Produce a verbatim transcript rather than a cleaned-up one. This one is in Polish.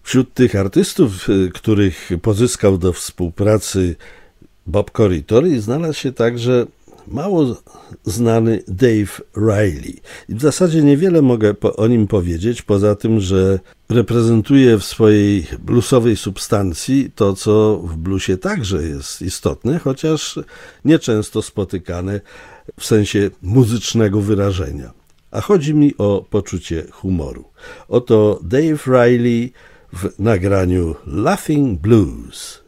Wśród tych artystów, których pozyskał do współpracy Bob Corritore, znalazł się także mało znany Dave Riley. I w zasadzie niewiele mogę o nim powiedzieć, poza tym, że reprezentuje w swojej bluesowej substancji to, co w bluesie także jest istotne, chociaż nieczęsto spotykane w sensie muzycznego wyrażenia. A chodzi mi o poczucie humoru. Oto Dave Riley w nagraniu Laughing Blues.